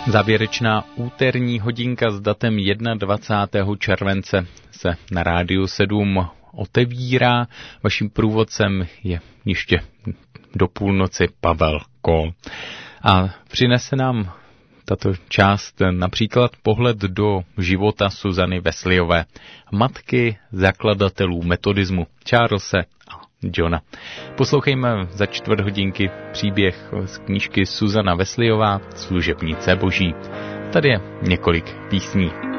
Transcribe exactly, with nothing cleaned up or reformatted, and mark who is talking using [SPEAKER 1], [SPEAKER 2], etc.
[SPEAKER 1] Závěrečná úterní hodinka s datem dvacátého prvního července se na Rádiu sedm otevírá. Vaším průvodcem je ještě do půlnoci Pavel Kol. A přinese nám tato část například pohled do života Suzany Wesleyové, matky zakladatelů metodismu Charlese a Johna. Poslouchejme za čtvrt hodinky příběh z knížky Suzana Wesleyová, Služebnice Boží. Tady je několik písní.